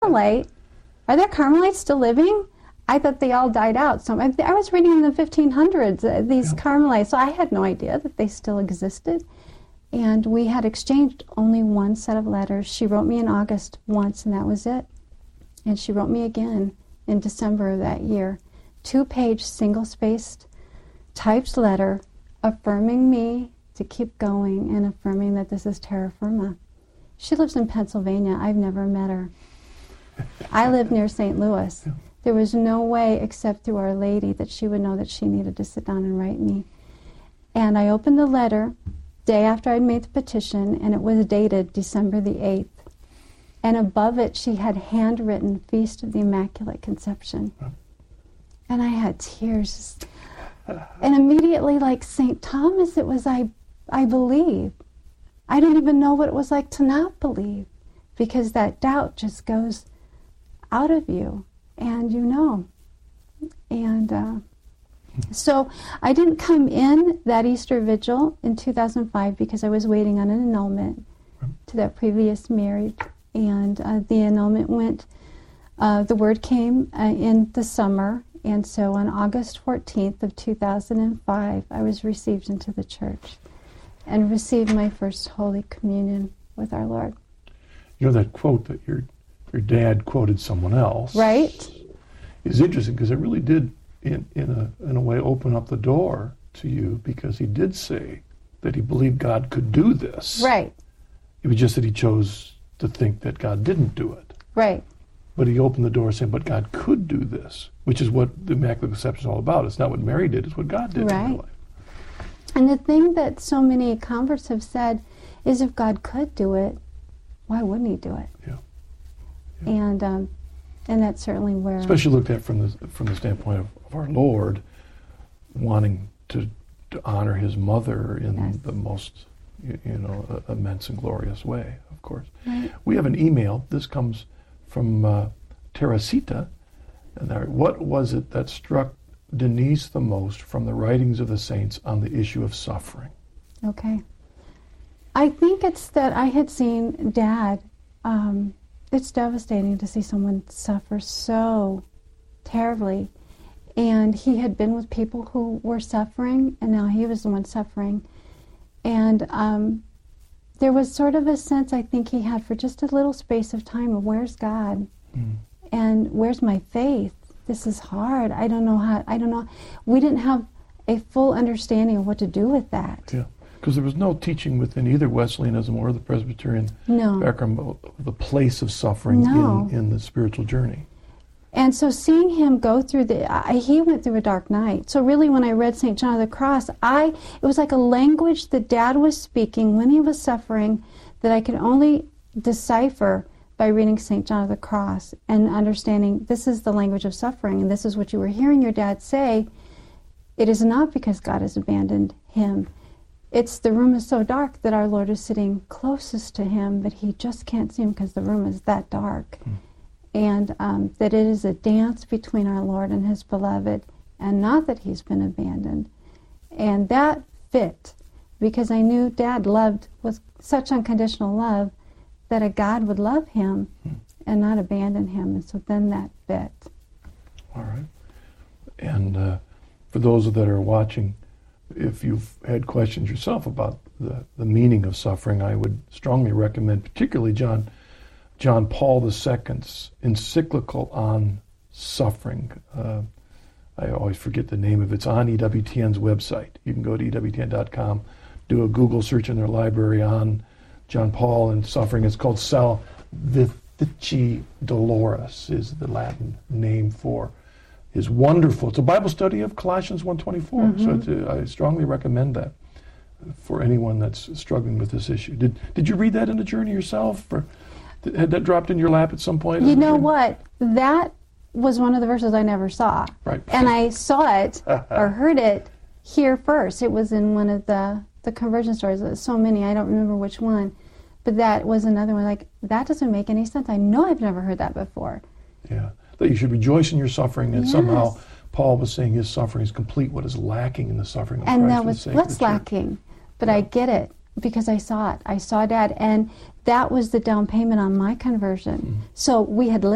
Carmelite? Are there Carmelites still living? I thought they all died out. So I was reading in the 1500s, these Carmelites, so I had no idea that they still existed. And we had exchanged only one set of letters. She wrote me in August once, and that was it. And she wrote me again in December of that year. 2-page, single-spaced, typed letter affirming me to keep going and affirming that this is terra firma. She lives in Pennsylvania. I've never met her. I live near St. Louis. There was no way except through Our Lady that she would know that she needed to sit down and write me. And I opened the letter day after I'd made the petition, and it was dated December the 8th. And above it, she had handwritten Feast of the Immaculate Conception. And I had tears. And immediately, like St. Thomas, it was, I believe. I don't even know what it was like to not believe, because that doubt just goes out of you, and you know. And so I didn't come in that Easter Vigil in 2005 because I was waiting on an annulment to that previous marriage. And the annulment went, the word came in the summer, and so on August 14th of 2005, I was received into the church and received my first Holy Communion with our Lord. You know, that quote that your dad quoted someone else, right, is interesting, because it really did, in a way, open up the door to you, because he did say that he believed God could do this. Right. It was just that he chose to think that God didn't do it. Right. But he opened the door saying, but God could do this, which is what the Immaculate Conception is all about. It's not what Mary did, it's what God did in her life. And the thing that so many converts have said is, if God could do it, why wouldn't he do it? Yeah. And that's certainly where... Especially looked at from the standpoint of our Lord wanting to honor his mother in the most, immense and glorious way, of course. Right. We have an email. This comes from Teresita. And what was it that struck Denise the most from the writings of the saints on the issue of suffering? Okay. I think it's that I had seen Dad. It's devastating to see someone suffer so terribly. And he had been with people who were suffering, and now he was the one suffering. And there was sort of a sense, I think, he had for just a little space of time of, where's God? And where's my faith? This is hard. I don't know. We didn't have a full understanding of what to do with that. Yeah, because there was no teaching within either Wesleyanism or the Presbyterian background of the place of suffering in the spiritual journey. And so seeing him go through he went through a dark night. So really when I read St. John of the Cross, it was like a language that Dad was speaking when he was suffering that I could only decipher by reading St. John of the Cross and understanding this is the language of suffering, and this is what you were hearing your dad say. It is not because God has abandoned him. It's the room is so dark that our Lord is sitting closest to him, but he just can't see him because the room is that dark. And that it is a dance between our Lord and his beloved, and not that he's been abandoned. And that fit, because I knew Dad loved with such unconditional love that a God would love him and not abandon him. And so then that fit. All right. And for those that are watching, if you've had questions yourself about the meaning of suffering, I would strongly recommend particularly John Paul II's encyclical on suffering. I always forget the name of it. It's on EWTN's website. You can go to EWTN.com, do a Google search in their library on John Paul and suffering. It's called Salvifici Doloris is the Latin name for his wonderful, it's a Bible study of Colossians 1:24. So I strongly recommend that for anyone that's struggling with this issue. Did you read that in the journey yourself? Or had that dropped in your lap at some point? You know what? That was one of the verses I never saw. Right. And I saw it or heard it here first. It was in one of the conversion stories. There's so many, I don't remember which one. But that was another one. Like, that doesn't make any sense. I know I've never heard that before. Yeah. That you should rejoice in your suffering, and somehow Paul was saying his suffering is complete what is lacking in the suffering of Christ. And that was what's lacking. But I get it because I saw it. I saw Dad. And that was the down payment on my conversion. So we had